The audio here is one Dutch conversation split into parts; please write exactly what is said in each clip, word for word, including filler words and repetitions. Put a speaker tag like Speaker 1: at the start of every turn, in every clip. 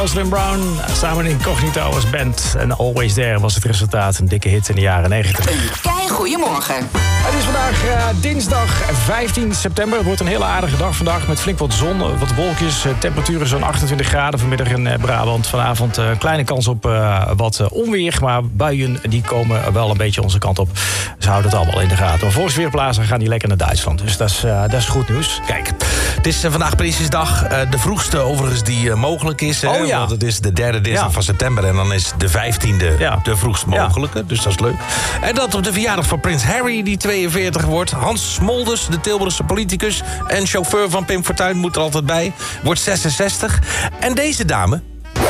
Speaker 1: Rosalind Brown, samen in Incognito als band. En Always There was het resultaat. Een dikke hit in de jaren negentig.
Speaker 2: Een kei goeiemorgen.
Speaker 1: Het is vandaag uh, dinsdag vijftien september. Het wordt een hele aardige dag vandaag met flink wat zon, wat wolkjes. Uh, temperaturen zo'n achtentwintig graden vanmiddag in uh, Brabant. Vanavond een uh, kleine kans op uh, wat uh, onweer. Maar buien die komen wel een beetje onze kant op. Ze houden het allemaal in de gaten. Maar volgens Weerplaza gaan die lekker naar Duitsland. Dus dat is, uh, dat is goed nieuws.
Speaker 3: Kijk, het is uh, vandaag Prinsjesdag. Uh, de vroegste overigens die uh, mogelijk is.
Speaker 1: Oh,
Speaker 3: hè,
Speaker 1: ja.
Speaker 3: Want het is de derde dinsdag
Speaker 1: Ja.
Speaker 3: van september. En dan is de vijftiende
Speaker 1: Ja.
Speaker 3: de vroegst mogelijke.
Speaker 1: Ja.
Speaker 3: Dus dat is leuk. En dat op de verjaardag van Prins Harry, die tweeënveertig wordt. Hans Smolders, de Tilburgse politicus en chauffeur van Pim Fortuyn, moet er altijd bij. Wordt zesenzestig. En deze dame...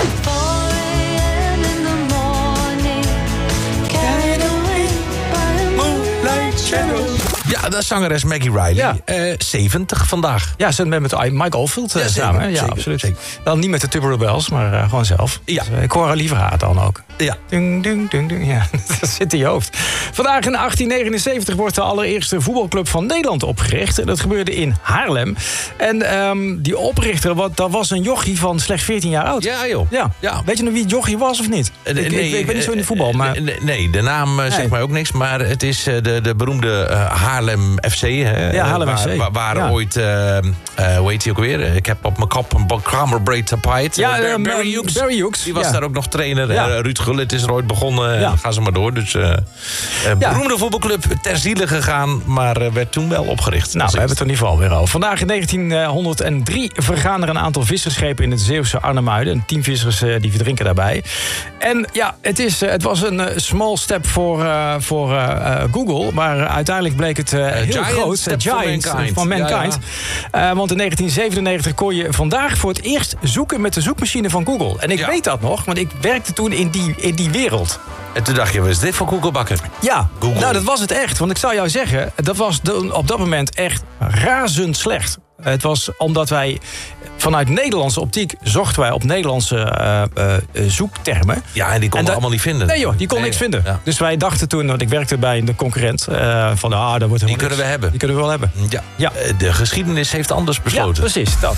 Speaker 3: Ja, dat is zangeres Maggie Riley.
Speaker 1: Ja.
Speaker 3: Uh, zeventig vandaag.
Speaker 1: Ja, ze zijn met Mike Oldfield uh,
Speaker 3: Ja, zeker,
Speaker 1: samen. Ja,
Speaker 3: zeker,
Speaker 1: absoluut.
Speaker 3: zeker.
Speaker 1: Dan niet met de Tubular Bells, maar uh, gewoon zelf.
Speaker 3: Ja.
Speaker 1: Dus, uh, ik hoor haar liever haar dan ook.
Speaker 3: Ja.
Speaker 1: Dung, dung, dung, dung. Ja, dat zit in je hoofd. Vandaag in achttien negenenzeventig wordt de allereerste voetbalclub van Nederland opgericht. Dat gebeurde in Haarlem. En um, die oprichter, wat, dat was een jochie van slechts veertien jaar oud.
Speaker 3: Ja, joh.
Speaker 1: Ja.
Speaker 3: Ja.
Speaker 1: Weet je nog wie het jochie was of niet?
Speaker 3: Uh,
Speaker 1: ik,
Speaker 3: nee,
Speaker 1: ik, ik ben niet zo in de voetbal, maar...
Speaker 3: Uh, nee, de naam uh,
Speaker 1: Nee.
Speaker 3: zegt mij ook niks. Maar het is uh, de, de beroemde uh, Haarlem F C. Hè,
Speaker 1: Ja, Haarlem
Speaker 3: waar,
Speaker 1: F C.
Speaker 3: Waar, waar
Speaker 1: Ja.
Speaker 3: ooit, uh, uh, hoe heet hij ook weer? Ik heb op mijn kop een kamerbraid tapijt.
Speaker 1: Ja,
Speaker 3: Uh,
Speaker 1: um,
Speaker 3: Barry
Speaker 1: um,
Speaker 3: Hughes.
Speaker 1: Barry Hughes,
Speaker 3: Die was
Speaker 1: ja.
Speaker 3: daar ook nog trainer.
Speaker 1: Ja.
Speaker 3: Uh, Ruud Gullit is er ooit begonnen.
Speaker 1: Ja.
Speaker 3: Uh, gaan ze maar door. Dus uh, uh,
Speaker 1: Ja.
Speaker 3: beroemde voetbalclub ter ziele gegaan. Maar uh, werd toen wel opgericht.
Speaker 1: Nou, we hebben het er in ieder geval weer over. Vandaag in negentienhonderddrie vergaan er een aantal vissersschepen in het Zeeuwse Arnhemuiden. En tien vissers uh, die verdrinken daarbij. En ja, het, is, uh, het was een uh, small step voor, uh, voor uh, uh, Google. Maar uh, uiteindelijk bleek het uh, heel
Speaker 3: giant
Speaker 1: groot.
Speaker 3: step for
Speaker 1: giant
Speaker 3: mankind.
Speaker 1: van mankind.
Speaker 3: Ja,
Speaker 1: Uh, want in negentien zevenennegentig kon je vandaag voor het eerst zoeken met de zoekmachine van Google. En ik
Speaker 3: Ja.
Speaker 1: weet dat nog, want ik werkte toen in die, in die wereld.
Speaker 3: En toen dacht je, wat is dit voor koekelbakken?
Speaker 1: Ja,
Speaker 3: Google.
Speaker 1: nou dat was het echt. Want ik zou jou zeggen, dat was de- op dat moment echt razend slecht. Het was omdat wij vanuit Nederlandse optiek zochten wij op Nederlandse uh, uh, zoektermen.
Speaker 3: Ja, en die konden
Speaker 1: En da-
Speaker 3: allemaal niet vinden.
Speaker 1: Nee joh, die kon
Speaker 3: Nee,
Speaker 1: niks vinden.
Speaker 3: ja.
Speaker 1: Dus wij dachten toen, want ik werkte bij de concurrent, uh, van ah, dat wordt
Speaker 3: Die
Speaker 1: helemaal
Speaker 3: kunnen we
Speaker 1: niks.
Speaker 3: hebben.
Speaker 1: Die kunnen we wel hebben.
Speaker 3: Ja.
Speaker 1: Ja.
Speaker 3: Uh, de geschiedenis heeft anders
Speaker 1: Ja,
Speaker 3: besloten.
Speaker 1: precies, dat.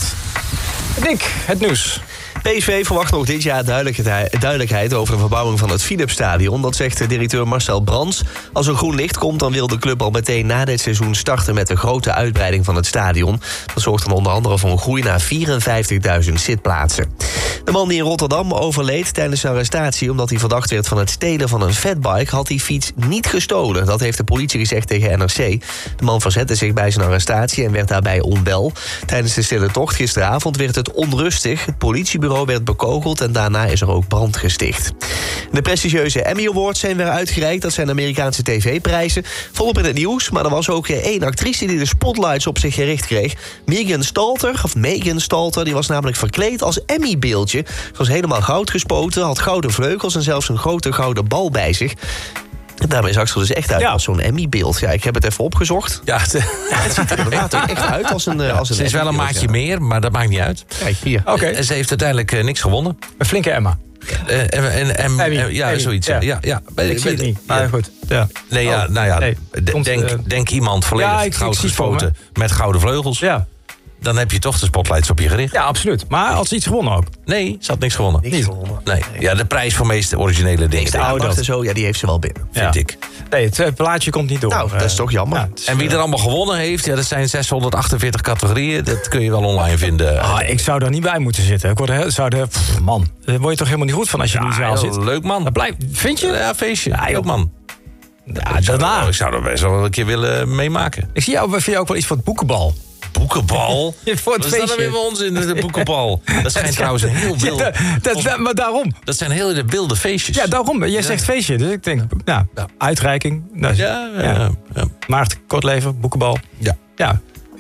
Speaker 1: Dick, het nieuws.
Speaker 4: P S V verwacht nog dit jaar duidelijkheid, duidelijkheid over de verbouwing van het Philipsstadion. Dat zegt directeur Marcel Brands. Als er groen licht komt, dan wil de club al meteen na dit seizoen starten met de grote uitbreiding van het stadion. Dat zorgt dan onder andere voor een groei naar vierenvijftigduizend zitplaatsen. De man die in Rotterdam overleed tijdens zijn arrestatie omdat hij verdacht werd van het stelen van een fatbike, had die fiets niet gestolen. Dat heeft de politie gezegd tegen N R C. De man verzette zich bij zijn arrestatie en werd daarbij onwel. Tijdens de stille tocht gisteravond werd het onrustig. Het politiebureau werd bekogeld en daarna is er ook brand gesticht. De prestigieuze Emmy Awards zijn weer uitgereikt. Dat zijn Amerikaanse tv-prijzen. Volop in het nieuws, maar er was ook één actrice die de spotlights op zich gericht kreeg. Megan Stalter, of Megan Stalter, die was namelijk verkleed als Emmy-beeldje. Ze was helemaal goud gespoten, had gouden vleugels en zelfs een grote gouden bal bij zich. En daarmee zag ze er dus echt uit
Speaker 1: Ja.
Speaker 4: als zo'n Emmy-beeld. Ja, ik heb het even opgezocht.
Speaker 3: Ja, het,
Speaker 4: Het ziet er inderdaad ook echt uit als een, eh, als een
Speaker 3: ze is wel een
Speaker 4: Emmy-beeld,
Speaker 3: maatje
Speaker 4: ja.
Speaker 3: meer, maar dat maakt niet uit.
Speaker 4: Kijk, hier.
Speaker 1: Oké,
Speaker 3: En ze heeft uiteindelijk uh, niks gewonnen.
Speaker 1: een flinke Emma.
Speaker 3: Uh, en, en, en,
Speaker 1: Emmy,
Speaker 3: uh, ja,
Speaker 1: Emmy,
Speaker 3: zoiets. Ja.
Speaker 1: ja.
Speaker 3: Ja, ja. Bij-
Speaker 1: Ik zie het
Speaker 3: bij-
Speaker 1: niet,
Speaker 3: ja.
Speaker 1: maar goed. Ja.
Speaker 3: Nee, ja,
Speaker 1: Oh,
Speaker 3: nou ja,
Speaker 1: nee.
Speaker 3: d-
Speaker 1: Komt,
Speaker 3: denk,
Speaker 1: uh,
Speaker 3: denk iemand volledig
Speaker 1: ja, ik-
Speaker 3: goud
Speaker 1: ik zie het voor me.
Speaker 3: gespoten met gouden vleugels.
Speaker 1: Ja.
Speaker 3: Dan heb je toch de spotlights op je gericht.
Speaker 1: ja, absoluut. Maar had ze iets gewonnen ook?
Speaker 3: Nee, ze had niks gewonnen.
Speaker 4: Niks
Speaker 1: Niet.
Speaker 4: gewonnen.
Speaker 3: Nee. Ja, de prijs voor meest originele dingen,
Speaker 4: De
Speaker 1: Oh,
Speaker 4: aandacht
Speaker 1: dat.
Speaker 4: en zo, ja, die heeft ze wel binnen.
Speaker 3: vind
Speaker 1: Ja.
Speaker 3: ik.
Speaker 1: Nee, het uh, plaatje komt niet door.
Speaker 4: Nou, dat is toch jammer.
Speaker 1: Ja, het is,
Speaker 3: En wie
Speaker 1: uh,
Speaker 3: er allemaal gewonnen heeft, ja, dat zijn zeshonderdachtenveertig categorieën. Dat kun je wel online vinden.
Speaker 1: Ah, ik zou daar niet bij moeten zitten. Ik word er, heel- zou er, pff, man, daar word je toch helemaal niet goed van als je in die zaal
Speaker 3: Ja,
Speaker 1: zit.
Speaker 3: leuk man.
Speaker 1: Dat blijft, vind je?
Speaker 3: Ja, feestje.
Speaker 1: Ja, joh.
Speaker 3: leuk man.
Speaker 1: Ja,
Speaker 3: Ik zou,
Speaker 1: daarna.
Speaker 3: ik zou er best wel een keer willen meemaken.
Speaker 1: Ik zie jou, vind je ook wel iets van het boekenbal.
Speaker 3: Boekenbal?
Speaker 1: Ja, voor het
Speaker 3: Wat is dat nou
Speaker 1: feestje.
Speaker 3: weer bij ons in de boekenbal? Dat schijnt trouwens een heel wild...
Speaker 1: Ja, dat, dat, maar daarom.
Speaker 3: Dat zijn hele wilde feestjes.
Speaker 1: Ja, daarom. Jij zegt feestje. Dus ik denk, nou,
Speaker 3: Ja.
Speaker 1: uitreiking. Nou,
Speaker 3: Ja, ja, ja. ja.
Speaker 1: Maarten, Kortleven, boekenbal.
Speaker 3: Ja.
Speaker 1: Ja.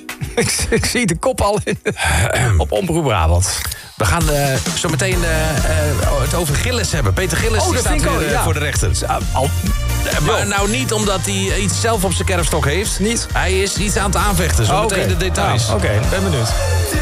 Speaker 1: ik, ik zie de kop al in, op Omroep Brabant.
Speaker 3: We gaan uh, zo meteen uh, uh, het over Gillis hebben. Peter Gillis
Speaker 1: Oh,
Speaker 3: die
Speaker 1: dat
Speaker 3: staat
Speaker 1: vind ik
Speaker 3: weer
Speaker 1: ook,
Speaker 3: uh,
Speaker 1: ja.
Speaker 3: voor de rechter.
Speaker 1: Uh, al,
Speaker 3: Uh, maar nou niet omdat hij iets zelf op zijn kerfstok heeft.
Speaker 1: Niet?
Speaker 3: Hij is iets aan het aanvechten. Zo
Speaker 1: oh,
Speaker 3: meteen
Speaker 1: oké.
Speaker 3: de details.
Speaker 1: Nou, Oké, ben benieuwd.